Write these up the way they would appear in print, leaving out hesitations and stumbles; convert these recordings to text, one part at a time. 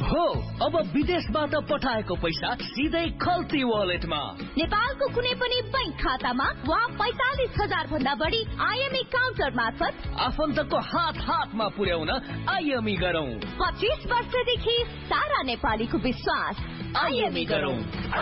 हो अब विदेशबाट पठाएको पैसा सिधै खल्ती वालेटमा, नेपालको कुनै पनि बैंक खातामा वा 45,000 भन्दा बढी आईएमई काउन्टर मार्फत आफन्तको हातमा पुर्याउन आईएमई गरौँ। 25 वर्षदेखि सारा नेपालीको विश्वास। आईएमई गरौँ।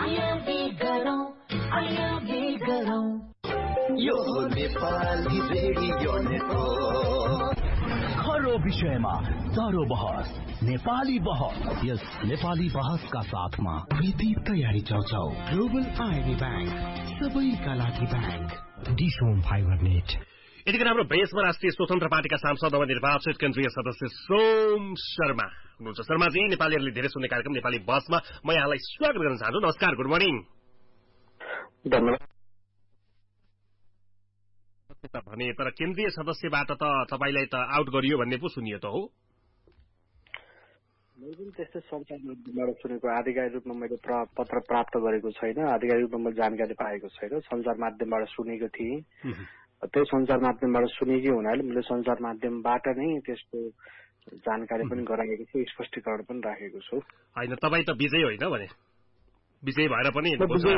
यो नेपाली रेडियो नेटवर्क। खरो विषयमा चारो बहस, नेपाली बहस। यस नेपाली बहसका साथमा विधि तयारी चौचौ, ग्लोबल आईबी बैंक, सबैका लागि बैंक, डिसोम फाइबर नेट। यतिखेर हाम्रो भेषमा राष्ट्रिय स्वतन्त्र पार्टीका सांसद नवनिर्वाचित केन्द्रीय सदस्य सोम शर्मा हुनुहुन्छ। शर्माजी, नेपालीहरूले धेरै सुन्ने कार्यक्रम नेपाली बसमा म यहाँलाई स्वागत गर्न चाहन्छु। नमस्कार, गुड मर्निङ। धन्यवाद। भने तर केन्द्रीय सदस्यबाट त तपाईलाई त आउट गरियो भन्ने पो सुनियो त हो। मैले पनि त्यस्तै संचार माध्यमबाट सुनेको, आधिकारिक रूपमा मैले पत्र प्राप्त गरेको छैन, आधिकारिक रूपमा मैले जानकारी पाएको छैन। संचार माध्यमबाट सुनेको थिएँ। त्यही संचार माध्यमबाट सुनेकै हुनाले मैले संचार माध्यमबाट नै त्यसको जानकारी पनि गराएको छु, स्पष्टीकरण पनि राखेको छु। होइन, तपाईँ त विजय होइन भने, विजय भएर पनि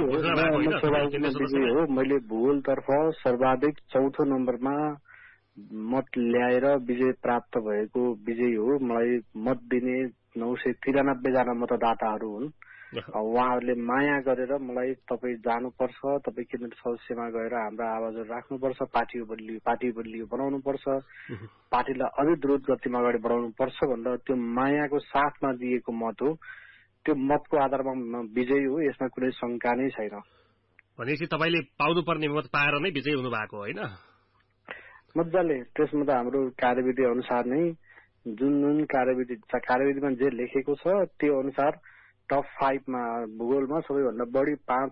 विजय हो। मैले भूगोलतर्फ सर्वाधिक चौथो नम्बरमा मत ल्याएर विजय प्राप्त भएको विजय हो। मलाई मत दिने 993 जना मतदाताहरू हुन्। उहाँहरूले माया गरेर मलाई तपाईँ जानुपर्छ, तपाईँ केन्द्र सदस्यमा गएर हाम्रो आवाजहरू राख्नुपर्छ, पार्टी बलियो बनाउनुपर्छ, पार्टीलाई अझै द्रुत गतिमा अगाडि बढाउनु पर्छ भनेर त्यो मायाको साथमा दिएको मत हो। त्यो मतको आधारमा विजयी हो, यसमा कुनै शंका नै छैन। भनेपछि तपाईले पाउनुपर्ने मत पाएर नै विजयी हुनु भएको होइन? मजाले त्यसमा त हाम्रो कार्यविधि अनुसार नै जुन कार्यविधिमा जे लेखेको छ त्यो अनुसार टप 5 मा भूगोलमा सबैभन्दा बढी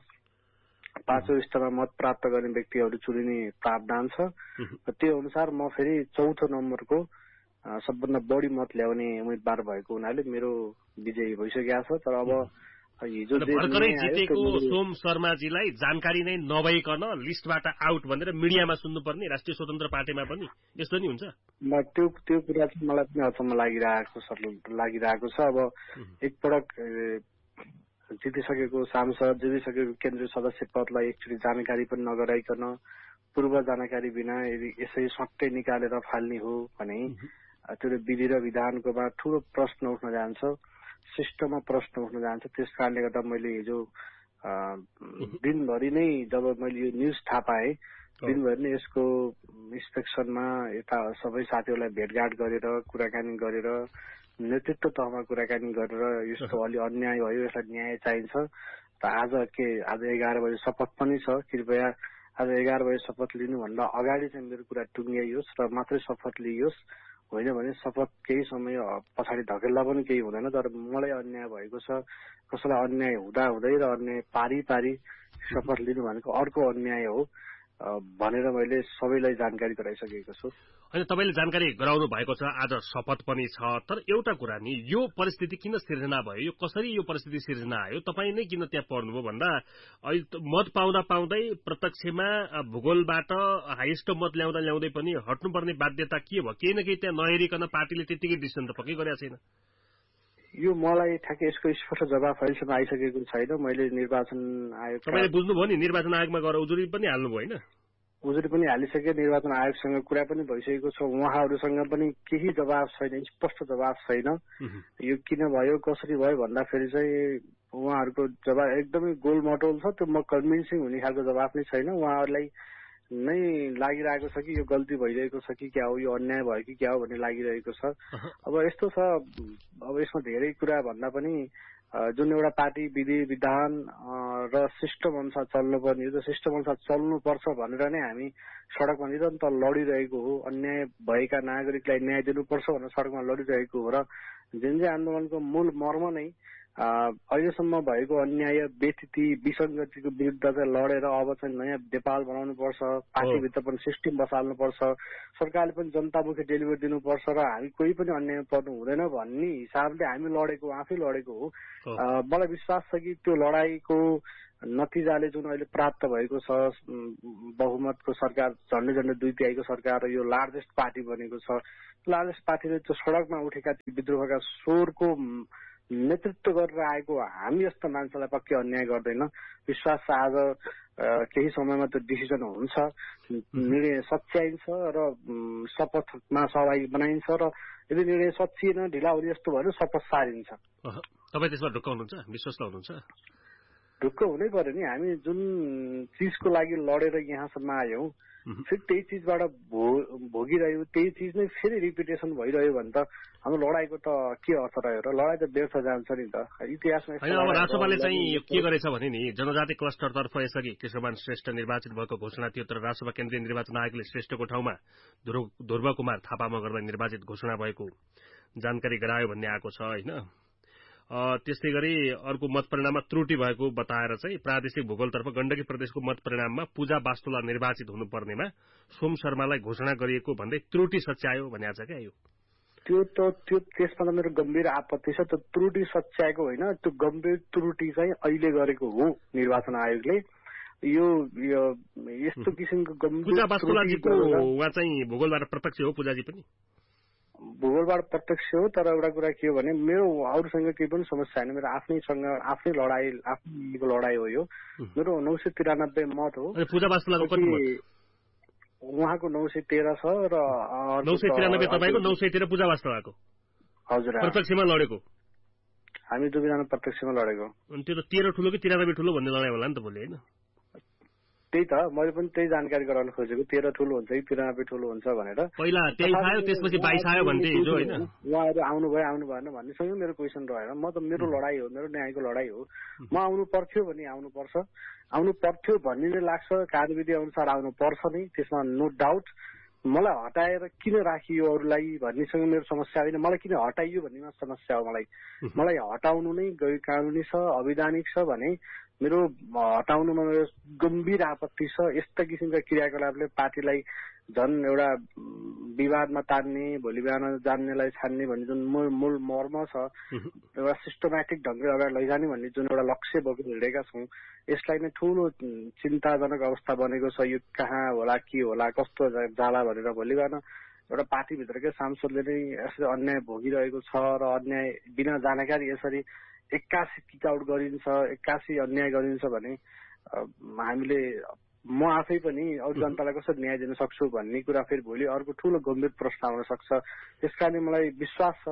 5औं स्तरमा मत प्राप्त गर्ने व्यक्तिहरू चुनिने प्रावधान छ। त्यो अनुसार म फेरि चौथो नम्बरको सबभन्दा बढी मत ल्याउने उम्मेदवार भएको हुनाले मेरो विजयी भइसकेको छ। तर अब हिजो भर्खरै जितेको सोम शर्माजीलाई जानकारी नै नभइकन लिस्टबाट आउट भनेर मिडियामा सुन्नुपर्ने राष्ट्रिय स्वतन्त्र पार्टीमा पनि यस्तो नि हुन्छ? त्यो कुरा चाहिँ मलाई पनि अचम्म लागिरहेको छ। अब एकपटक जितिसकेको सांसद, जितिसकेको केन्द्रीय सदस्य पदलाई एकचोटि जानकारी पनि नगराइकन, पूर्व जानकारी बिना यदि यसै सट्टै निकालेर फाल्ने हो भने त्यो विधि र विधानकोमा ठूलो प्रश्न उठ्न जान्छ, सिस्टममा प्रश्न उठ्न जान्छ। त्यस कारणले गर्दा मैले हिजो दिनभरि नै जब मैले यो न्यूज थाहा पाएँ, दिनभरि नै यसको इन्स्पेक्सनमा यता सबै साथीहरूलाई भेटघाट गरेर कुराकानी गरेर नेतृत्व तहमा कुराकानी गरेर यस्तो अलि अन्याय भयो, यसलाई न्याय चाहिन्छ। त आज 11 बजे शपथ पनि छ। कृपया आज 11 बजे शपथ लिनुभन्दा अगाडि चाहिँ मेरो कुरा टुङ्ग्याइयोस् र मात्रै शपथ लिइयोस्, होइन भने शपथ केही समय पछाडि धकेल्दा पनि केही हुँदैन। तर मलाई अन्याय भएको छ, कसैलाई अन्याय हुँदै र अन्याय पारी शपथ लिनु भनेको अर्को अन्याय हो भनेर मैले सबैलाई जानकारी गराइसकेको छु। होइन, तपाईँले जानकारी गराउनु भएको छ, आज शपथ पनि छ। तर एउटा कुरा नि, यो परिस्थिति किन सिर्जना भयो, यो कसरी यो परिस्थिति सिर्जना आयो, तपाईँ नै किन त्यहाँ पर्नुभयो भन्दा अहिले मत पाउँदै प्रत्यक्षमा भूगोलबाट हाइएस्ट मत ल्याउँदै पनि हट्नुपर्ने बाध्यता के भयो? केही न केही त्यहाँ नहेरिकन पार्टीले त्यतिकै डिसिसन त पक्कै गरेको छैन? यो मलाई ठ्याक्कै यसको स्पष्ट जवाफ अहिलेसम्म आइसकेको छैन। मैले निर्वाचन आयोग, तपाईँले बुझ्नुभयो नि, निर्वाचन आयोगमा गएर उजुरी पनि हाल्नुभयो होइन? उजुरी पनि हालिसके, निर्वाचन आयोगसँग कुरा पनि भइसकेको छ। उहाँहरूसँग पनि केही जवाफ छैन, स्पष्ट जवाफ छैन। यो किन भयो, कसरी भयो भन्दाखेरि चाहिँ उहाँहरूको जवाफ एकदमै गोलमटोल छ। त्यो म कन्भिन्सिङ हुने खालको जवाफ नै छैन। उहाँहरूलाई नै लागिरहेको छ कि यो गल्ती भइरहेको छ कि क्या हो, यो अन्याय भयो कि क्या हो भन्ने लागिरहेको छ। अब यस्तो छ, अब यसमा धेरै कुरा भन्दा पनि जुन एउटा पार्टी विधि विधान र सिस्टम अनुसार चल्नुपर्ने हो, त्यो सिस्टम अनुसार चल्नुपर्छ भनेर नै हामी सडकमा निरन्तर लडिरहेको हो। अन्याय भएका नागरिकलाई न्याय दिनुपर्छ भनेर सडकमा लडिरहेको हो। र जेनजे आन्दोलनको मूल मर्म नै अहिलेसम्म भएको अन्याय, व्यतिथि, विसङ्गतिको विरुद्ध चाहिँ लडेर अब चाहिँ नयाँ नेपाल बनाउनुपर्छ, पार्टीभित्र पनि सिस्टम बसाल्नुपर्छ, सरकारले पनि जनतामुखी डेलिभरी दिनुपर्छ र हामी कोही पनि अन्याय पर्नु हुँदैन भन्ने हिसाबले हामी लडेको, आफै लडेको हो। मलाई विश्वास छ कि त्यो लडाईको नतिजाले जुन अहिले प्राप्त भएको छ, बहुमतको सरकार, झन्डै 2/3 सरकार र यो लार्जेस्ट पार्टी बनेको छ, लार्जेस्ट पार्टीले त्यो सडकमा उठेका विद्रोहका स्वरको नेतृत्व गरेर आएको हामी जस्तो मान्छेलाई पक्कै अन्याय गर्दैन। विश्वास छ आज केही समयमा त्यो डिसिजन हुन्छ, निर्णय सच्याइन्छ र शपथमा सहभागी बनाइन्छ र यदि निर्णय सचिएन ढिलाउरी जस्तो भयो शपथ सारिन्छ। तपाईँ त्यसमा ढुक्क हुनुहुन्छ, विश्वास हुनुहुन्छ? ढुक्क हुनै पर्यो नि। हामी जुन चिजको लागि लडेर यहाँसम्म आयौँ फेरि त्यही चिजबाट भोगिरह्यो, त्यही चिज नै फेरि रिपिटेसन भइरह्यो भने त हाम्रो लडाइँको त के अर्थ रह्यो र? लडाइँ त व्यर्थ जान्छ नि त। इतिहासमा अब राष्ट्रपाले चाहिँ के गरेछ भने नि जनजाति क्लस्टरतर्फ यसअघि केशवमान श्रेष्ठ निर्वाचित भएको घोषणा थियो, तर राष्ट्रसभा केन्द्रीय निर्वाचन आयोगले श्रेष्ठको ठाउँमा ध्रुव कुमार थापामा गर्दा निर्वाचित घोषणा भएको जानकारी गरायो भन्ने आएको छ होइन। त्यस्तै गरी अर्को मतपरिणाममा त्रुटि भएको बताएर चाहिँ प्रादेशिक भूगोलतर्फ गण्डकी प्रदेशको मतपरिणाममा पूजा वास्तुला निर्वाचित हुनुपर्नेमा सोम शर्मालाई घोषणा गरिएको भन्दै त्रुटि सच्यायो भने छ क्या यो। त्यो त्यसमा त मेरो गम्भीर आपत्ति छ। त्यो त्रुटि सच्याएको होइन, त्यो गम्भीर त्रुटि चाहिँ अहिले गरेको हो निर्वाचन आयोगले। यो यस्तो किसिमको गम्भीर पूजा वास्तुलाजीको उहाँ चाहिँ भूगोलबाट प्रत्यक्ष हो, पूजाजी पनि भूगोलबाट प्रत्यक्ष हो। तर एउटा कुरा के हो भने मेरो अरूसँग केही पनि समस्या छैन। मेरो आफ्नै लडाई हो यो। मेरो 993 मत हो। पूजा वास्तुलाको कति मत? उहाँको 913 छ र 993 तपाईको, 913 पूजा वास्तुलाको। हजुर, प्रत्यक्षमा लडेको हामी दुवैजना प्रत्यक्षमा लडेको। अनि त्यो त 13 ठुलो कि 93 ठुलो भन्ने लडाई होला नि त भोलि होइन? त्यही त मैले पनि त्यही जानकारी गराउन खोजेको, 13 ठुलो हुन्छ कि 93 ठुलो हुन्छ भनेर। पहिला 23 आयो त्यसपछि 22 आयो भन्थे हिजो होइन? उहाँहरू आउनु भएन भन्नेसँग मेरो क्वेसन रहेन। म त मेरो लडाई हो, मेरो न्यायको लडाई हो। म आउनु पर्थ्यो भने आउनु पर्छ, आउनु पर्थ्यो भन्ने नै लाग्छ। कार्यविधि अनुसार आउनु पर्छ नै, त्यसमा नो डाउट। मलाई हटाएर किन राखियो अरूलाई भन्नेसँग मेरो समस्या होइन, मलाई किन हटाइयो भन्नेमा समस्या हो। मलाई हटाउनु नै गैर कानुनी छ, अवैधानिक छ भने मेरो हटाउनुमा मेरो गम्भीर आपत्ति छ। यस्ता किसिमका क्रियाकलापले पार्टीलाई झन् एउटा विवादमा तान्ने, भोलि बिहान जान्नेलाई छान्ने भन्ने जुन मूल मर्म छ, एउटा सिस्टमेटिक ढङ्गले अगाडि लैजाने भन्ने जुन एउटा लक्ष्य बोकेर हिँडेका छौँ, यसलाई नै ठुलो चिन्ताजनक अवस्था बनेको छ। यो कहाँ होला, के होला, कस्तो जाला भनेर भोलि बिहान एउटा पार्टीभित्रकै सांसदले नै यसरी अन्याय भोगिरहेको छ र अन्याय बिना जानकारी यसरी 81 किक आउट गरिन्छ, 81 अन्याय गरिन्छ भने हामीले म आफै पनि अरू जनतालाई कसरी न्याय दिन सक्छु भन्ने कुरा फेरि भोलि अर्को ठुलो गम्भीर प्रश्न आउन सक्छ। त्यसकारण मलाई विश्वास छ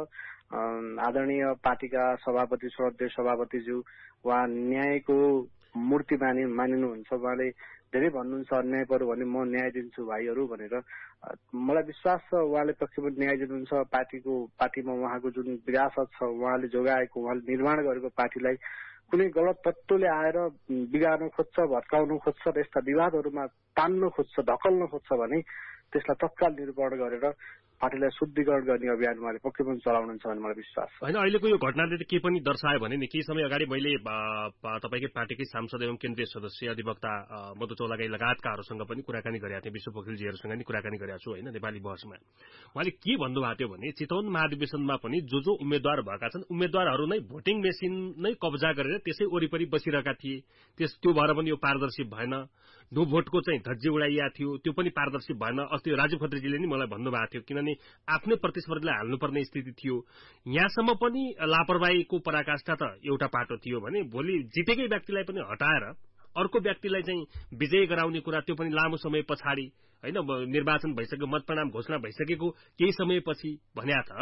आदरणीय पार्टीका सभापति, श्रद्धेय सभापतिज्यू उहाँ न्यायको मूर्ति मानिनुहुन्छ। उहाँले धेरै भन्नुहुन्छ अन्याय पर्यो भने म न्याय दिन्छु भाइहरू भनेर। मलाई विश्वास छ उहाँले पक्षमा न्याय दिनुहुन्छ। पार्टीमा उहाँको जुन विरासत छ, उहाँले जोगाएको, उहाँले निर्माण गरेको पार्टीलाई कुनै गलत तत्त्वले आएर बिगार्न खोज्छ, भत्काउन खोज्छ र यस्ता विवादहरूमा तान्न खोज्छ, धकल्न खोज्छ भने त्यसलाई तत्काल निरूपण गरेर पार्टीलाई शुद्धिकरण गर्ने अभियान उहाँले पक्कै पनि चलाउनुहुन्छ भन्ने मलाई विश्वास छ। होइन, अहिलेको यो घटनाले त के पनि दर्शायो भने नि, केही समय अगाडि मैले तपाईँकै पार्टीकै सांसद एवं केन्द्रीय सदस्य अधिवक्ता मधु चौलागाई लगायतकाहरूसँग पनि कुराकानी गरेका थिएँ, विश्व पोखरेलजीहरूसँग पनि कुराकानी गरेका छु होइन नेपाली बहसमा। उहाँले के भन्नुभएको थियो भने चितवन महाधिवेशनमा पनि जो उम्मेद्वार भएका छन् उम्मेद्वारहरू नै भोटिङ मेसिन नै कब्जा गरेर त्यसै वरिपरि बसिरहेका थिए। त्यो भएर पनि यो पारदर्शी भएन। नो भोटको चाहिँ धज्जी उडाइया थियो, त्यो पनि पारदर्शी भएन। अस्ति राजीव खत्रीजीले नि मलाई भन्नुभएको थियो, किनभने आफ्नै प्रतिस्पर्धीलाई हाल्नुपर्ने स्थिति थियो। यहाँसम्म पनि लापरवाहीको पराकाष्ठा त एउटा पाटो थियो भने भोलि जितेकै व्यक्तिलाई पनि हटाएर अर्को व्यक्तिलाई चाहिँ विजय गराउने कुरा, त्यो पनि लामो समय पछाडि होइन, निर्वाचन भइसक्यो, मतपरिणाम घोषणा भइसकेको केही समयपछि भन्या त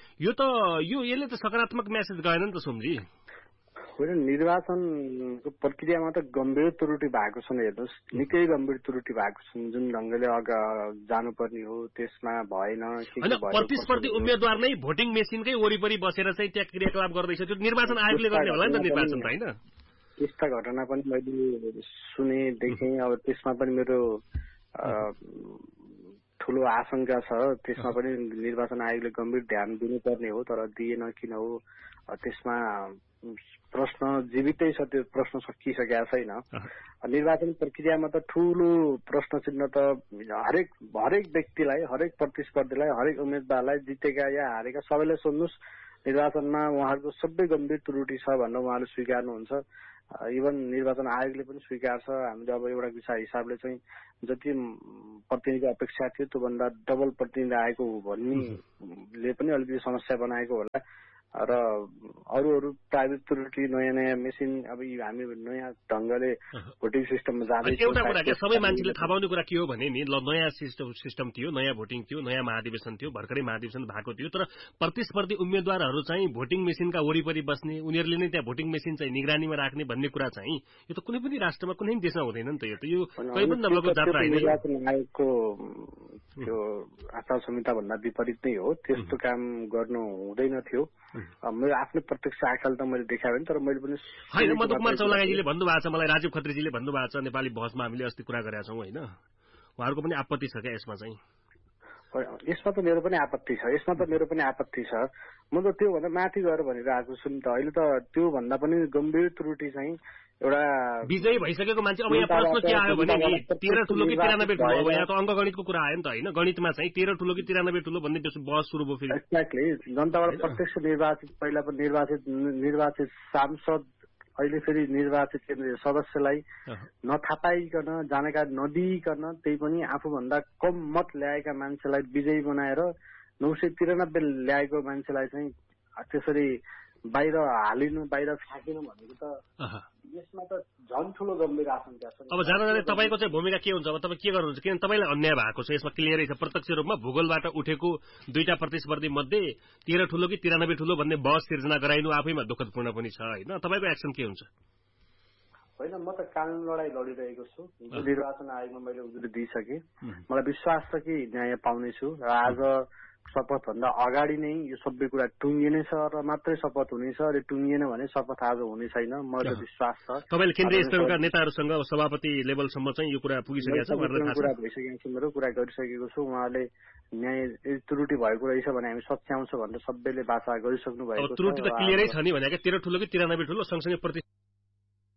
यसले त सकारात्मक मेसेज गएन नि त सोमजी। होइन, निर्वाचनको प्रक्रियामा त गम्भीर त्रुटि भएको छ नि। हेर्नुहोस्, निकै गम्भीर त्रुटि भएको छ। जुन ढङ्गले जानुपर्ने हो त्यसमा भएन। प्रतिस्पर्धी उम्मेद्वार नै भोटिङ मेसिनकै वरिपरि बसेर चाहिँ त्यहाँ क्रियाकलाप गर्दैछ, त्यो निर्वाचन आयोगले गर्ने होला नि त निर्वाचन त होइन। त्यस्ता घटना पनि मैले सुने, देखेँ। अब त्यसमा पनि मेरो ठुलो आशंका छ। त्यसमा पनि निर्वाचन आयोगले गम्भीर ध्यान दिनुपर्ने हो, तर दिएन किन हो? त्यसमा प्रश्न जीवितै छ, त्यो प्रश्न सकिसकेका छैन। निर्वाचन प्रक्रियामा त ठुलो प्रश्न चिन्ह त हरेक व्यक्तिलाई, हरेक प्रतिस्पर्धीलाई, हरेक उम्मेद्वारलाई, जितेका या हारेका सबैलाई सोध्नुहोस्, निर्वाचनमा उहाँहरूको सबै गम्भीर त्रुटि छ भनेर उहाँले स्वीकार्नुहुन्छ। इभन निर्वाचन आयोगले पनि स्वीकार्छ। हामीले अब एउटा हिसाबले चाहिँ जति प्रतिनिधिको अपेक्षा थियो त्योभन्दा डबल प्रतिनिधि आएको भन्नेले पनि अलिकति समस्या बनाएको होला। र अरू प्राइभेट त्रुटि नयाँ मेसिन अब हामी नयाँ ढंगले भोटिङ सिस्टममा जाँदैछौँ। एउटा कुरा के सबै मान्छेले थाहा पाउने कुरा के हो भने नि नयाँ सिस्टम थियो, नयाँ भोटिङ थियो, नयाँ महाधिवेशन थियो, भर्खरै महाधिवेशन भएको थियो, तर प्रतिस्पर्धी उम्मेद्वारहरू चाहिँ भोटिङ मेसिनका वरिपरि बस्ने, उनीहरूले नै त्यहाँ भोटिङ मेसिन चाहिँ निगरानीमा राख्ने भन्ने कुरा चाहिँ यो त कुनै पनि राष्ट्रमा कुनै देशमा हुँदैन नि त। यो कहीँ पनि नभएको जात्रा होइन। निर्वाचन आयोगको त्यो आचार संहिता भन्दा विपरीत नै हो, त्यस्तो काम गर्नु हुँदैन थियो। मेरो आफ्नो प्रत्यक्ष आँखाले त मैले देखाएँ भने, तर मैले पनि होइन मधुकुमार चौलागाईजीले भन्नुभएको छ, मलाई राजीव खत्रीजीले भन्नुभएको छ नेपाली बहसमा हामीले अस्ति कुरा गरेका छौँ होइन, उहाँहरूको पनि आपत्ति छ क्या यसमा चाहिँ? यसमा त मेरो पनि आपत्ति छ। म त त्योभन्दा माथि गएर भनिरहेको छु नि त। अहिले त त्योभन्दा पनि गम्भीर त्रुटि चाहिँ एउटा विजयी भइसकेको मान्छे। अब यहाँ प्रश्न के आयो भने नि 13 ठुलो कि 93 ठुलो, अब यहाँ त अङ्कगणितको कुरा आयो नि त होइन, गणितमा चाहिँ 13 ठुलो कि 93 ठुलो भन्ने बहस सुरु भयो फेरि। एक्ज्याक्टली, जनताबाट प्रत्यक्ष निर्वाचित, पहिला पनि निर्वाचित सांसद, अहिले फेरि निर्वाचित केन्द्रीय सदस्यलाई नथाहा पाइकन, जानकारी नदिइकन, त्यही पनि आफूभन्दा कम मत ल्याएका मान्छेलाई विजयी बनाएर 993 ल्याएको मान्छेलाई चाहिँ त्यसरी बाहिर हालिनु, बाहिर फ्याँकिनु भनेको त यसमा त झन् ठुलो गम्भीर आशंका छ। अब जाँदा तपाईँको चाहिँ भूमिका के हुन्छ? अब तपाईँ के गर्नुहुन्छ? किनभने तपाईँलाई अन्याय भएको छ, यसमा क्लियरै छ प्रत्यक्ष रूपमा भूगोलबाट उठेको दुईटा प्रतिस्पर्धी मध्ये 13 ठुलो कि 93 ठुलो भन्ने बहस सिर्जना गराइनु आफैमा दुःखदपूर्ण पनि छ होइन। तपाईँको एक्सन के हुन्छ? होइन, म त कानून लडाई लडिरहेको छु। निर्वाचन आयोगमा मैले उजुरी दिइसकेँ। मलाई विश्वास छ कि न्याय पाउनेछु र आज शपथभन्दा अगाडि नै यो सबै कुरा टुङ्गिनेछ र मात्रै शपथ हुनेछ। र टुङ्गिएन भने शपथ आज हुने छैन, मलाई विश्वास छ। तपाईँले केन्द्रीय स्तरका नेताहरूसँग सभापति लेभलसम्म चाहिँ यो कुरा पुगिसकेको छ? कुरा भइसकेको छ, मेरो कुरा गरिसकेको छु। उहाँले न्याय त्रुटि भएको रहेछ भने हामी सच्याउँछ भनेर सबैले वाचा गरिसक्नु भएको छ। त्रुटि त क्लियरै छ नि भने 13 ठुलो कि 93 ठुलो सँगसँगै